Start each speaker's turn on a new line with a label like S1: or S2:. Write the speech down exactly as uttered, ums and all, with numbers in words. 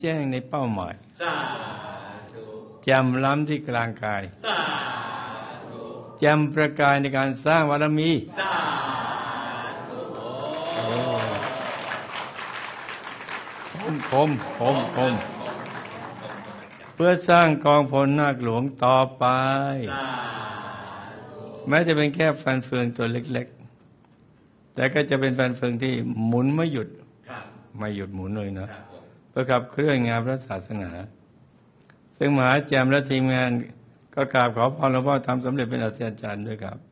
S1: แจ้งในเป้าหมาย
S2: สาธุ
S1: แจ่มล้ำที่กลางกาย
S2: สาธุ
S1: แจ่มประกายในการสร้างบารมี
S2: สาธุ
S1: ผมผมผมผมเพื่อสร้างกองพลนาคหลวงต่อไปแม้จะเป็นแค่ฟันเฟืองตัวเล็กๆแต่ก็จะเป็นฟันเฟืองที่หมุนไม่หยุดไม่หยุดหมุนเลยนะเพื่อขับเคลื่อนงานพระศาสนาซึ่งมหาแจ่มและทีมงานก็กราบขอพรหลวงพ่อทำสำเร็จเป็นอาจารย์ด้วยครับ